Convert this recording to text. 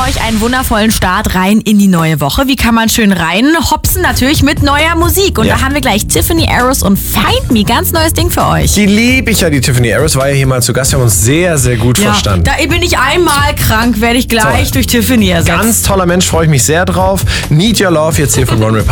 euch einen wundervollen Start rein in die neue Woche. Wie kann man schön reinhopsen? Natürlich mit neuer Musik. Und da haben wir gleich Tiffany Harris und Find Me. Ganz neues Ding für euch. Die liebe ich ja, die Tiffany Harris. War ja hier mal zu Gast. Wir haben uns sehr, sehr gut verstanden. Da bin ich einmal krank, werde ich gleich durch Tiffany ersetzt. Ganz toller Mensch, freue ich mich sehr drauf. Need Your Love jetzt hier von Ron Republic.